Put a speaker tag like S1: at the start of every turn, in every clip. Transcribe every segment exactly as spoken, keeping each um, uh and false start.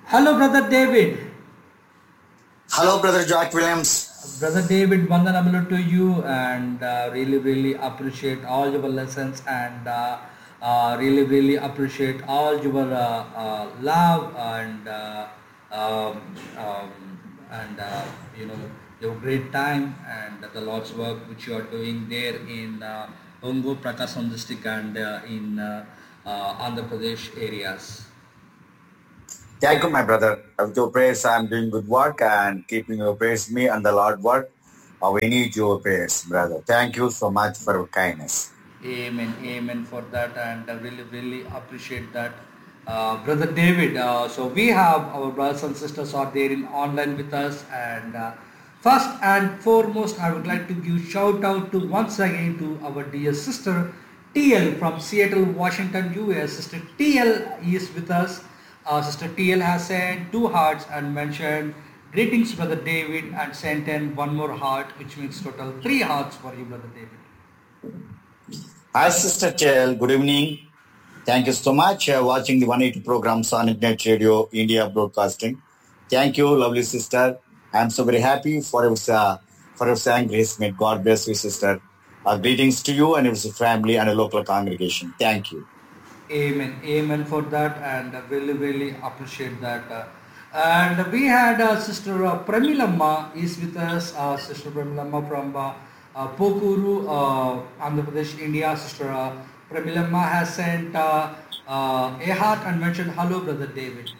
S1: Hello, Brother David.
S2: Hello, Brother Jack Williams.
S1: Brother David, Vandanabalu to you, and uh, really, really appreciate all your lessons, and uh, uh, really, really appreciate all your uh, uh, love and uh, um, um, and uh, you know your great time and the Lord's work which you are doing there in uh, Ongo Prakasam district and uh, in uh, uh, Andhra Pradesh areas.
S2: Thank you, my brother. With your prayers, I'm doing good work and keeping your prayers, me and the Lord work. Uh, we need your prayers, brother. Thank you so much for your kindness.
S1: Amen, amen for that, and I really, really appreciate that, uh, brother David. Uh, so we have our brothers and sisters are there in online with us, and uh, first and foremost, I would like to give shout out to once again to our dear sister T L from Seattle, Washington, U S. Sister T L is with us. Uh, sister T L has sent two hearts and mentioned greetings, brother David, and sent in one more heart, which means total three hearts for you, brother David.
S2: Hi, Sister Chel. Good evening. Thank you so much uh, watching the one eighty programs on Ignite Radio India Broadcasting. Thank you, lovely sister. I'm so very happy for your, uh, for your saying grace. May God bless you, sister. Uh, greetings to you and your family and a local congregation. Thank you.
S1: Amen, amen for that, and uh, really, really appreciate that. Uh, and we had uh, Sister uh, Premilamma is with us, uh, Sister Premilamma from uh, uh, Pokuru, uh, Andhra Pradesh, India. Sister uh, Premilamma has sent uh, uh, a heart and mentioned, hello, brother David.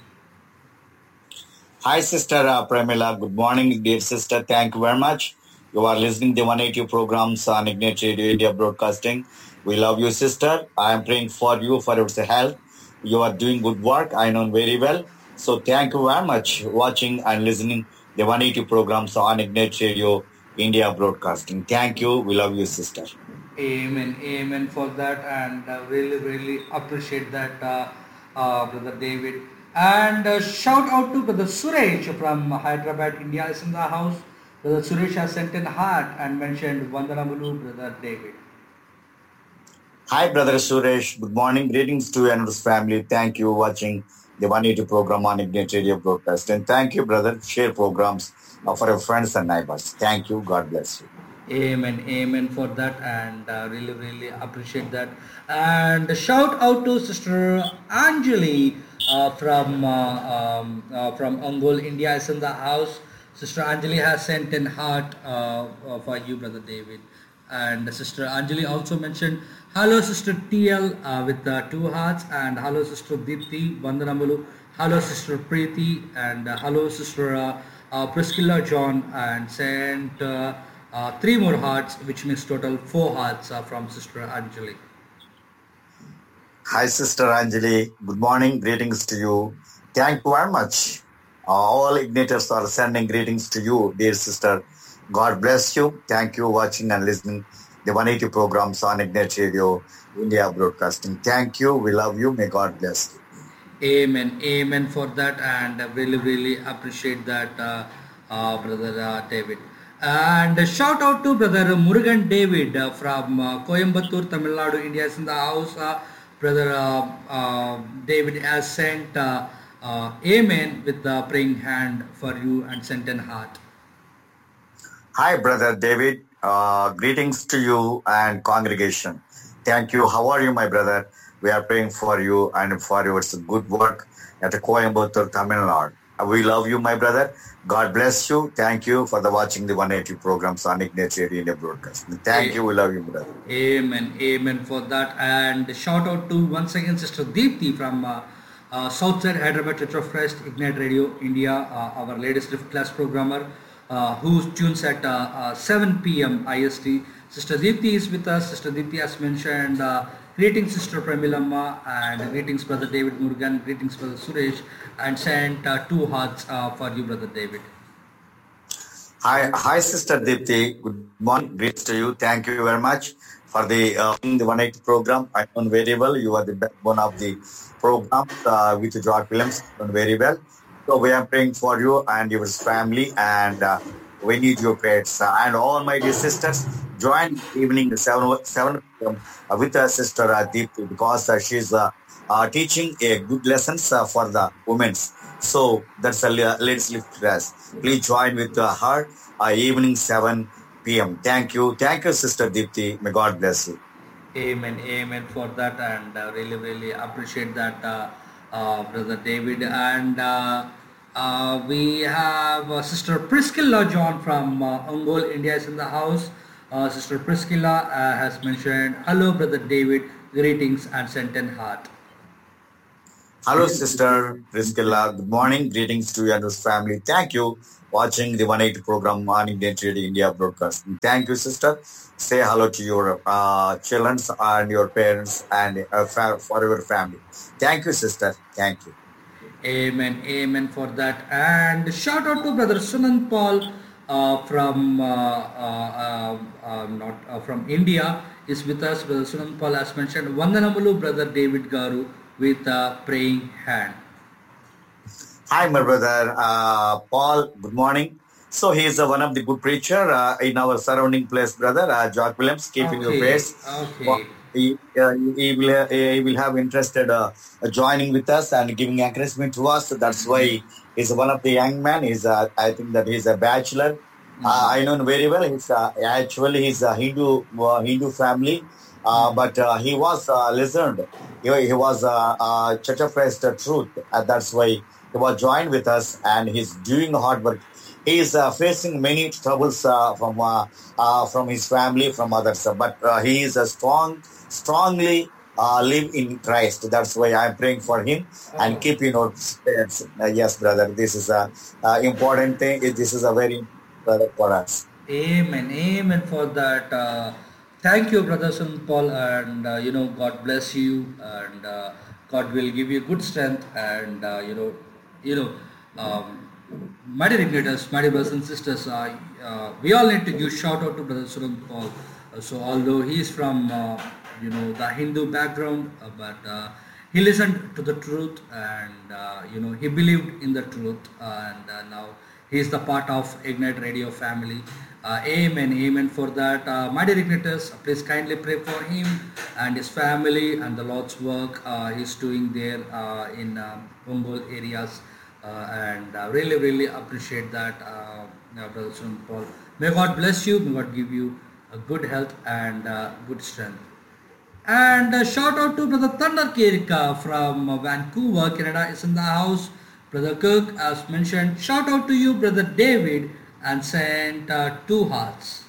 S2: Hi, Sister uh, Pramila. Good morning, dear sister. Thank you very much. You are listening to the one eighty programs on Ignite Radio India Broadcasting. We love you, sister. I am praying for you for your health. You are doing good work. I know very well. So thank you very much watching and listening the one eighty programs on Ignite Radio India Broadcasting. Thank you. We love you, sister.
S1: Amen, amen for that, and uh, really, really appreciate that, uh, uh, brother David. And uh, shout out to brother Suresh from Hyderabad, India is in the house. Brother Suresh has sent in heart and mentioned Vandanamulu, brother David.
S2: Hi, brother Suresh. Good morning. Greetings to you and his family. Thank you for watching the one eighty program on Ignite Radio Broadcast. And thank you, brother. Share programs uh, for your friends and neighbors. Thank you. God bless you.
S1: Amen, amen for that, and uh, really, really appreciate that. And shout out to Sister Anjali uh, from uh, um, uh, from Angol, India is in the house. Sister Anjali has sent in heart uh, uh, for you, brother David. And Sister Anjali also mentioned, hello, Sister T L uh, with uh, two hearts, and hello, Sister Dipti Vandanamalu, hello, Sister Preeti, and uh, hello, Sister uh, uh, Priscilla John, and sent uh, uh, three more hearts, which means total four hearts uh, from Sister Anjali.
S2: Hi, Sister Anjali. Good morning. Greetings to you. Thank you very much. Uh, all igniters are sending greetings to you, dear sister. God bless you. Thank you for watching and listening the one eighty programs on Ignite Radio India Broadcasting. Thank you. We love you. May God bless you.
S1: Amen, amen for that, and uh, really, really appreciate that, uh, uh, brother uh, David. And uh, shout out to brother Murugan David uh, from uh, Coimbatore, Tamil Nadu, India is in the house. Uh, brother uh, uh, David has sent uh, uh, amen with the praying hand for you and sent an heart.
S2: Hi, brother David. Uh, greetings to you and congregation. Thank you. How are you, my brother? We are praying for you and for your good work at Coimbatore, Tamil Nadu. We love you, my brother. God bless you. Thank you for the watching the one eighty programs on Ignite Radio India Broadcast. Thank you. We love you, brother.
S1: Amen. Amen for that. And shout out to once again Sister Deepthi from uh, uh, Southside Hyderabad Church of Christ, Ignite Radio India, uh, our latest Rift class programmer, uh, who tunes at uh, uh, seven p m I S T. Sister Deepthi is with us. Sister Deepthi has mentioned uh, greetings, Sister Premilamma, and greetings, Brother David Murugan, greetings, Brother Suresh, and sent uh, two hearts uh, for you, Brother David.
S2: Hi, hi, Sister Deepthi. Good morning. Greetings to you. Thank you very much for the uh, the one eighty program. I know very well. You are the backbone of the program uh, with George Williams. I know very well. So we are praying for you and your family, and uh, we need your prayers. Uh, and all my dear sisters, join evening seven seven p m with our sister uh, Deepthi, because uh, she's uh, uh, teaching a good lessons uh, for the women. So that's a le- let's lift class. Please join with uh, her uh, evening seven p m. Thank you. Thank you, Sister Deepthi. May God bless you.
S1: Amen, amen for that, and uh, really, really appreciate that, uh, uh, Brother David. And uh, uh, we have uh, Sister Priscilla John from uh, Ongole, India is in the house. Uh, Sister Priscilla uh, has mentioned, "Hello, Brother David, greetings and sent in heart."
S2: Hello, Sister Priscilla. Good morning. Greetings to you and your family. Thank you watching the one eighty program on Indian Radio India Broadcasting. Thank you, Sister. Say hello to your uh, children and your parents and uh, fa- for your family. Thank you, Sister. Thank you.
S1: Amen, amen for that. And shout out to Brother Sunan Paul uh, from uh, uh, uh, uh, not uh, from India is with us. Brother Sunan Paul has mentioned Vandanamulu, Brother David Garu with a praying hand.
S2: Hi, my brother uh, Paul. Good morning. So he is uh, one of the good preacher uh, in our surrounding place, brother uh, George Williams. Keep in your
S1: Okay,
S2: prayers.
S1: okay.
S2: He, uh, he will uh, he will have interested uh, uh, joining with us and giving encouragement to us. So that's why he's one of the young men. He's uh, I think that he's a bachelor. Uh, I know him very well. He's uh, actually he's a Hindu uh, Hindu family, uh, but uh, he was uh, listened. He, he was uh, uh, Church of Christ uh, Truth. Uh, that's why he was joined with us, and he's doing hard work. He is uh, facing many troubles uh, from uh, uh, from his family, from others, but uh, he is a strong, strongly uh, live in Christ. That's why I'm praying for him and
S1: Oh.
S2: keep in our prayers. Uh, yes, brother, this is a uh, important thing. This is a very brother for us.
S1: Amen, amen for that. Uh, thank you, Brother Sun Paul, and uh, you know, God bless you, and uh, God will give you good strength, and uh, you know, you know, um, my dear igniters, my dear brothers and sisters, uh, uh, we all need to give shout out to Brother Sun Paul. Uh, so, although he is from uh, you know the Hindu background, uh, but uh, he listened to the truth, and uh, you know he believed in the truth, and uh, now he is the part of Ignite Radio family. Uh, amen, amen for that. Uh, my dear Igniters, please kindly pray for him and his family and the Lord's work uh, he's doing there uh, in uh, Ongole areas. Uh, and uh, really, really appreciate that, uh, uh, Brother Sun Paul. May God bless you. May God give you a good health and uh, good strength. And uh, shout out to Brother Thunder Kirka from uh, Vancouver, Canada is in the house. Brother Cook, as mentioned, shout out to you, Brother David, and sent uh, two hearts.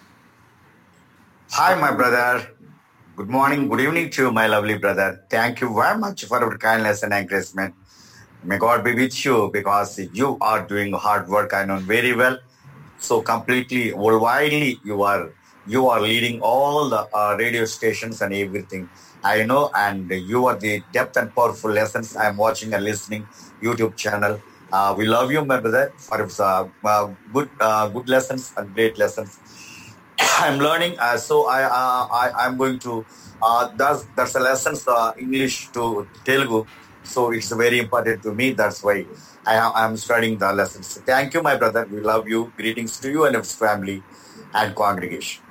S2: Hi, my brother. Good morning, good evening to you, my lovely brother. Thank you very much for your kindness and encouragement. May God be with you because you are doing hard work. I know very well. So completely worldwidely, you are you are leading all the uh, radio stations and everything. I know, and you are the depth and powerful lessons. I'm watching and listening YouTube channel. Uh, we love you, my brother, for uh, uh, good uh, good lessons and great lessons. I'm learning, uh, so I, uh, I I'm going to. Uh, that's that's a lessons uh, English to Telugu, so it's very important to me. That's why I am I'm studying the lessons. Thank you, my brother. We love you. Greetings to you and your family and congregation.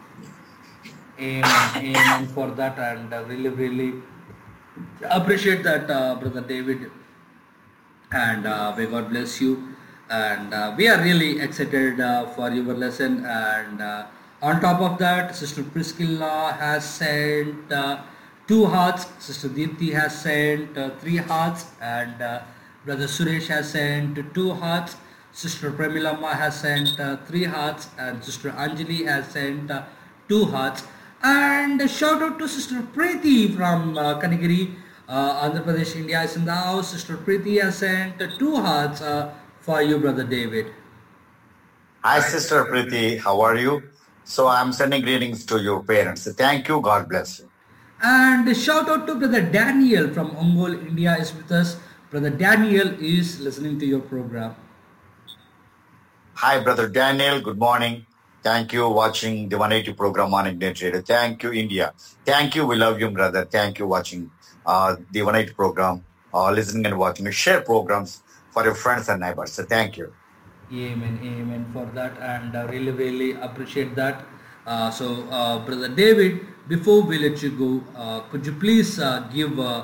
S1: Amen, amen for that, and uh, really, really appreciate that, uh, Brother David, and uh, may God bless you. And uh, we are really excited uh, for your lesson. And uh, on top of that, Sister Priscilla has sent uh, two hearts. Sister Deepthi has sent uh, three hearts, and uh, Brother Suresh has sent two hearts. Sister Premilamma has sent uh, three hearts, and Sister Anjali has sent uh, two hearts. And a shout out to Sister Preeti from uh, Kanigiri, uh, Andhra Pradesh, India is in the house. Sister Preeti has sent uh, two hearts uh, for you, Brother David.
S2: Hi, Sister Preeti. How are you? So I'm sending greetings to your parents. Thank you. God bless you.
S1: And a shout out to Brother Daniel from Ongole, India is with us. Brother Daniel is listening to your program.
S2: Hi, brother Daniel. Good morning. Thank you watching the one eighty program on Ignite Radio. Thank you, India. Thank you. We love you, brother. Thank you watching uh, the one eighty program, uh, listening and watching. Share programs for your friends and neighbors. So thank you.
S1: Amen, amen for that, and uh, really, really appreciate that. Uh, so, uh, Brother David, before we let you go, uh, could you please uh, give uh,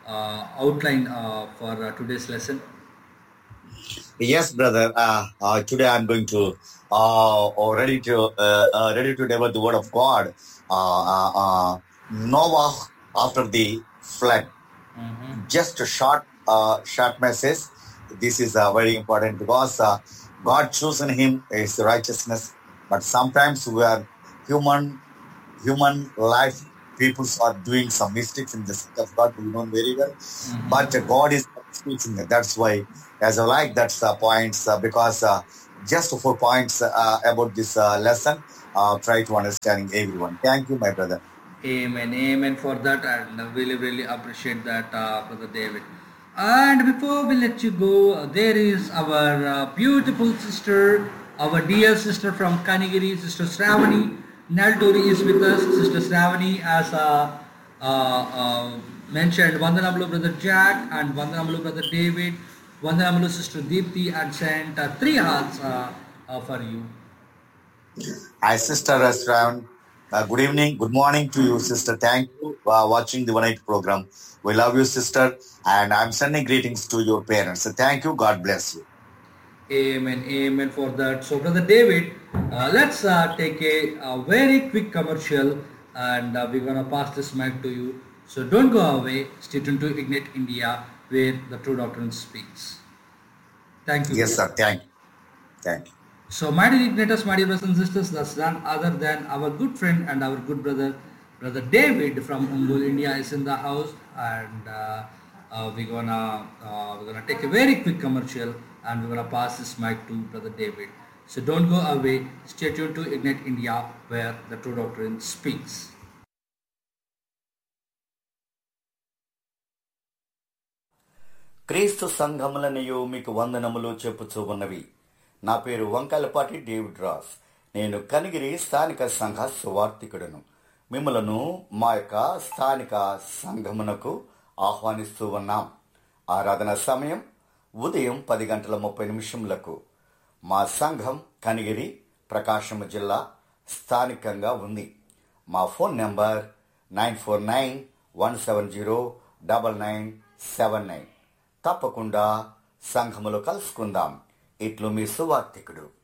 S1: uh, outline uh, for uh, today's lesson?
S2: Yes, brother. Uh, uh, today I'm going to uh, uh, ready to uh, uh, ready to deliver the word of God. Uh, uh, uh, Noah after the flood.
S1: Mm-hmm.
S2: Just a short uh, short message. This is uh, very important because uh, God chosen him is righteousness, but sometimes we are human human life. People are doing some mistakes in the sight of God. We know very well, but uh,
S1: Mm-hmm.
S2: God is speaking. That's why, as I like that's the points uh, because uh, just four points uh, about this uh, lesson. Uh, try to understanding everyone. Thank you, my brother.
S1: Amen, amen for that, and I really, really appreciate that, uh, Brother David. And before we let you go, uh, there is our uh, beautiful sister, our dear sister from Kanigiri, Sister Sravani. Nalturi is with us. Sister Sravani, as uh, uh, uh, mentioned, Vandanamalu Brother Jack and Vandanamalu Brother David, Vandanamalu Sister Deepthi, and sent uh, three hearts uh, uh, for you.
S2: Hi, Sister Restaurant. Uh, good evening, good morning to you, sister. Thank you for uh, watching the One Eight program. We love you, sister, and I'm sending greetings to your parents. So thank you. God bless you.
S1: Amen, amen for that. So, Brother David, uh, let's uh, take a, a very quick commercial and uh, we're going to pass this mic to you. So, don't go away. Stay tuned to Ignite India where the true doctrine speaks. Thank you.
S2: Yes, sir. Thank you. Thank you.
S1: So, my dear Igniters, my dear brothers and sisters, that's none other than our good friend and our good brother, Brother David from Ungul, India is in the house, and uh, uh, we're gonna uh, we're gonna take a very quick commercial, and we're gonna pass this mic to Brother David. So don't go away. Stay tuned to Ignite India, where the true doctrine speaks.
S2: క్రీస్తు సంఘములనియు మీకు వందనములు చెప్పుచూ ఉన్నవి. నా పేరు Vankayalapati David Ross. నేను కనిగిరి స్థానిక సంఘ సువార్థికుడను. మిమ్మలను మా యొక్క స్థానిక సంఘమునకు ఆహ్వానిస్తూ ఉన్నాం. ఆరాధన సమయం ఉదయం పది గంటల ముప్పై నిమిషములకు. మా సంఘం కనిగిరి, ప్రకాశం జిల్లా స్థానికంగా ఉంది. మా phone number nine four nine one seven zero double nine seven nine. తప్పకుండా సంఘములో కలుసుకుందాం. ఇట్లు మీ సువార్థికుడు.